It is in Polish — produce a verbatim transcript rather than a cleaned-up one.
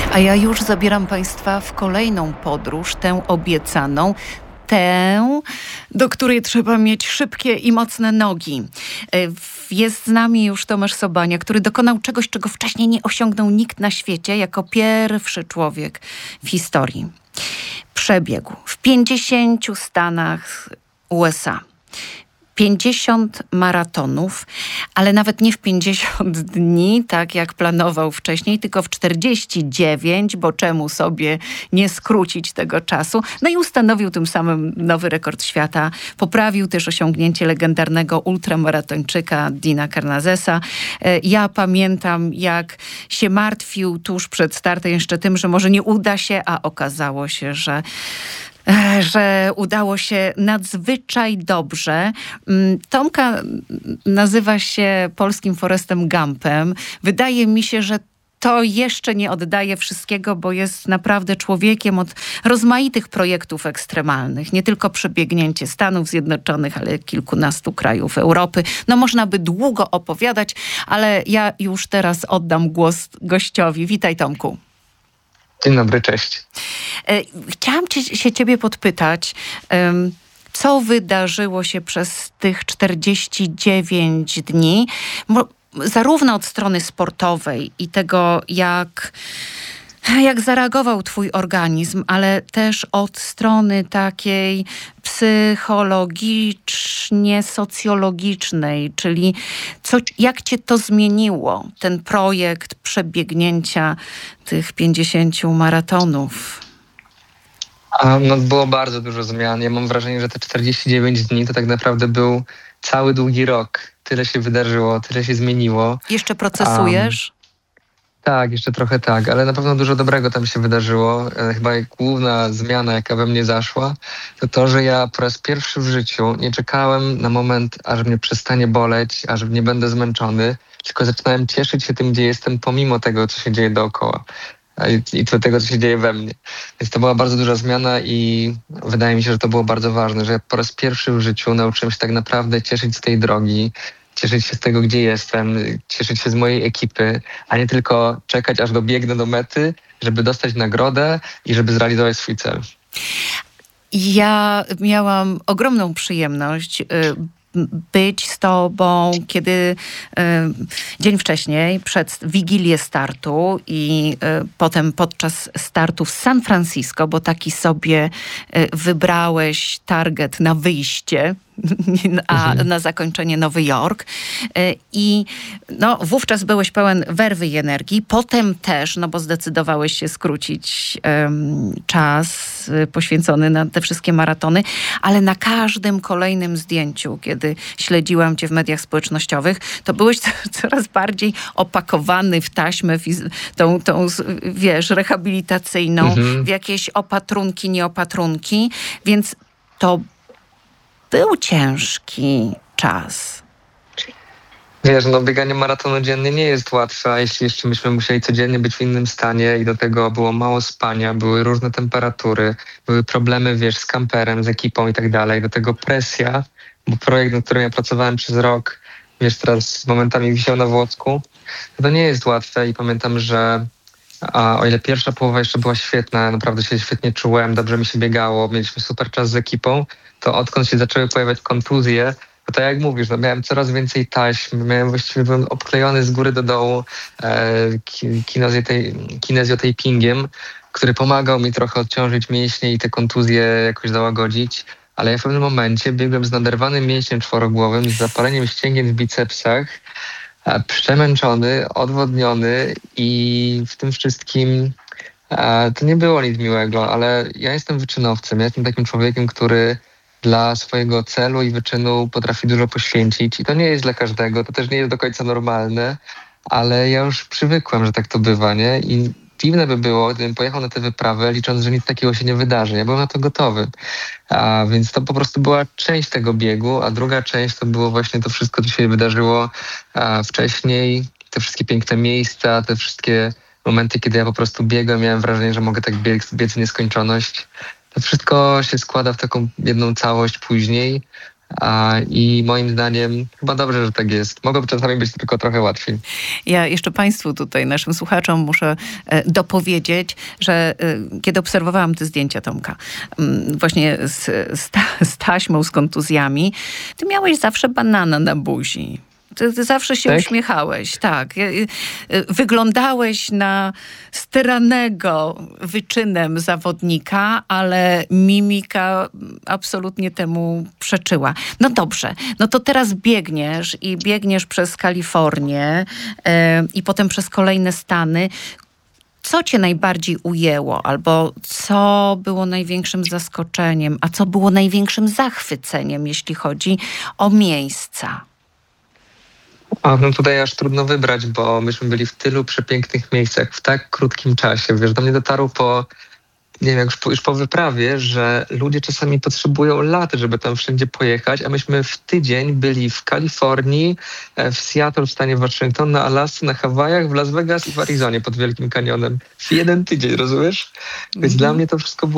A ja już zabieram Państwa w kolejną podróż, tę obiecaną, tę, do której trzeba mieć szybkie i mocne nogi. Jest z nami już Tomasz Sobania, który dokonał czegoś, czego wcześniej nie osiągnął nikt na świecie, jako pierwszy człowiek w historii. Przebiegł w pięćdziesięciu stanach U S A. pięćdziesiąt maratonów, ale nawet nie w pięćdziesiąt dni, tak jak planował wcześniej, tylko w czterdzieści dziewięć, bo czemu sobie nie skrócić tego czasu? No i ustanowił tym samym nowy rekord świata. Poprawił też osiągnięcie legendarnego ultramaratończyka Dina Karnazesa. Ja pamiętam, jak się martwił tuż przed startem jeszcze tym, że może nie uda się, a okazało się, że że udało się nadzwyczaj dobrze. Tomka nazywa się polskim Forrestem Gumpem. Wydaje mi się, że to jeszcze nie oddaje wszystkiego, bo jest naprawdę człowiekiem od rozmaitych projektów ekstremalnych. Nie tylko przebiegnięcie Stanów Zjednoczonych, ale kilkunastu krajów Europy. No można by długo opowiadać, ale ja już teraz oddam głos gościowi. Witaj, Tomku. Dzień dobry, cześć. Chciałam cię, się ciebie podpytać, co wydarzyło się przez tych czterdzieści dziewięć dni, zarówno od strony sportowej i tego, jak, jak zareagował twój organizm, ale też od strony takiej psychologicznie socjologicznej, czyli co, jak cię to zmieniło, ten projekt przebiegnięcia tych pięćdziesięciu maratonów? A, no, było bardzo dużo zmian. Ja mam wrażenie, że te czterdzieści dziewięć dni to tak naprawdę był cały długi rok. Tyle się wydarzyło, tyle się zmieniło. Jeszcze procesujesz? Um, tak, jeszcze trochę tak, ale na pewno dużo dobrego tam się wydarzyło. E, chyba główna zmiana, jaka we mnie zaszła, to to, że ja po raz pierwszy w życiu nie czekałem na moment, aż mnie przestanie boleć, aż nie będę zmęczony, tylko zaczynałem cieszyć się tym, gdzie jestem, pomimo tego, co się dzieje dookoła. I do tego, co się dzieje we mnie. Więc to była bardzo duża zmiana i wydaje mi się, że to było bardzo ważne, że ja po raz pierwszy w życiu nauczyłem się tak naprawdę cieszyć z tej drogi, cieszyć się z tego, gdzie jestem, cieszyć się z mojej ekipy, a nie tylko czekać, aż dobiegnę do mety, żeby dostać nagrodę i żeby zrealizować swój cel. Ja miałam ogromną przyjemność y- być z tobą, kiedy y, dzień wcześniej, przed Wigilię startu i y, potem podczas startu w San Francisco, bo taki sobie y, wybrałeś target na wyjście, a mhm. na zakończenie Nowy Jork. I no, wówczas byłeś pełen werwy i energii. Potem też, no bo zdecydowałeś się skrócić um, czas poświęcony na te wszystkie maratony, ale na każdym kolejnym zdjęciu, kiedy śledziłam cię w mediach społecznościowych, to byłeś coraz bardziej opakowany w taśmę, fiz- tą, tą, wiesz, rehabilitacyjną, mhm. w jakieś opatrunki, nieopatrunki, więc to był ciężki czas. Wiesz, no bieganie maratonu dziennie nie jest łatwe, a jeśli jeszcze myśmy musieli codziennie być w innym stanie i do tego było mało spania, były różne temperatury, były problemy, wiesz, z kamperem, z ekipą i tak dalej, do tego presja, bo projekt, nad którym ja pracowałem przez rok, wiesz, teraz momentami wisiał na włosku, to nie jest łatwe i pamiętam, że a o ile pierwsza połowa jeszcze była świetna, naprawdę się świetnie czułem, dobrze mi się biegało, mieliśmy super czas z ekipą, to odkąd się zaczęły pojawiać kontuzje, to tak jak mówisz, no miałem coraz więcej taśm, miałem właściwie byłem obklejony z góry do dołu e, kinezjotapingiem, który pomagał mi trochę odciążyć mięśnie i te kontuzje jakoś załagodzić, ale ja w pewnym momencie biegłem z naderwanym mięśniem czworogłowym, z zapaleniem ścięgien w bicepsach, e, przemęczony, odwodniony i w tym wszystkim e, to nie było nic miłego, ale ja jestem wyczynowcem, ja jestem takim człowiekiem, który dla swojego celu i wyczynu potrafi dużo poświęcić i to nie jest dla każdego, to też nie jest do końca normalne, ale ja już przywykłem, że tak to bywa, nie? I dziwne by było, gdybym pojechał na tę wyprawę, licząc, że nic takiego się nie wydarzy. Ja byłem na to gotowy. A więc to po prostu była część tego biegu, a druga część to było właśnie to wszystko, co się wydarzyło a, wcześniej, te wszystkie piękne miejsca, te wszystkie momenty, kiedy ja po prostu biegłem, miałem wrażenie, że mogę tak biec, biec w nieskończoność. To wszystko się składa w taką jedną całość później A, I moim zdaniem chyba dobrze, że tak jest. Mogłoby czasami być tylko trochę łatwiej. Ja jeszcze Państwu tutaj, naszym słuchaczom muszę e, dopowiedzieć, że e, kiedy obserwowałam te zdjęcia Tomka, m, właśnie z, z, ta, z taśmą, z kontuzjami, ty miałeś zawsze banana na buzi. Ty, ty zawsze się tak? uśmiechałeś, tak. Wyglądałeś na steranego wyczynem zawodnika, ale mimika absolutnie temu przeczyła. No dobrze, no to teraz biegniesz i biegniesz przez Kalifornię yy, i potem przez kolejne stany. Co cię najbardziej ujęło? Albo co było największym zaskoczeniem? A co było największym zachwyceniem, jeśli chodzi o miejsca? A no tutaj aż trudno wybrać, bo myśmy byli w tylu przepięknych miejscach w tak krótkim czasie. Wiesz, do mnie dotarło po, nie wiem, już po, już po wyprawie, że ludzie czasami potrzebują lat, żeby tam wszędzie pojechać, a myśmy w tydzień byli w Kalifornii, w Seattle w stanie Waszyngton, na Alasce, na Hawajach, w Las Vegas i w Arizonie pod Wielkim Kanionem. W jeden tydzień, rozumiesz? Więc mm-hmm. dla mnie to wszystko było